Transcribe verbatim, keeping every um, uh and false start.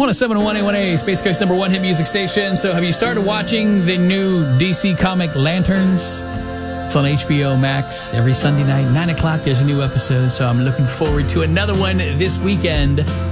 one oh seven point one A one A, Space Coast number one hit music station. So have you started watching the new D C comic Lanterns? It's on H B O Max every Sunday night, nine o'clock. There's a new episode, so I'm looking forward to another one this weekend.